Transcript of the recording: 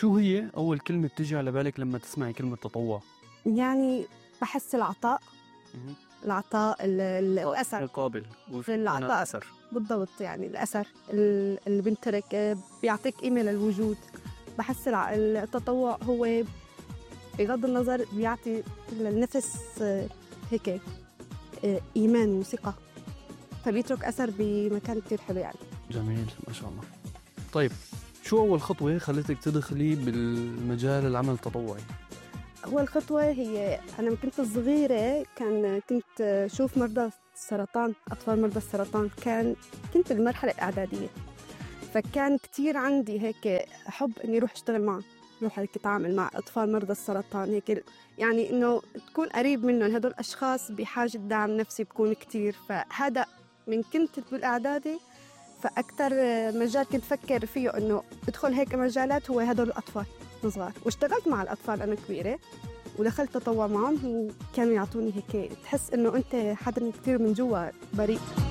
شو هي أول كلمة بتجي على بالك لما تسمعي كلمة تطوع؟ يعني بحس العطاء الأثر قابل العطاء أثر. بالضبط، يعني الأثر اللي بنترك بيعطيك قيمة للوجود. بحس التطوع هو بغض النظر بيعطي للنفس هيك إيمان وثقة، فبيترك أثر بمكان كتير حلو يعني. جميل ما شاء الله. طيب شو أول خطوة خلتك تدخلي بالمجال العمل التطوعي؟ أول خطوة هي أنا كنت صغيرة كنت شوف مرضى السرطان، أطفال مرضى السرطان، كنت بالمرحلة الإعدادية، فكان كتير عندي هيك حب إني أروح أشتغل معهم، أروح هيك أتعامل مع أطفال مرضى السرطان، هيك يعني إنه تكون قريب منهم. هدول أشخاص بحاجة دعم نفسي بكون كتير، فهذا من كنت بالإعدادي. فأكتر مجال كنت فكر فيه إنه أدخل هيك مجالات هو هدول الأطفال صغار، واشتغلت مع الأطفال أنا كبيرة ودخلت تطوع معهم، وكانوا يعطوني هيك تحس إنه أنت حدا كتير من جوا بريء.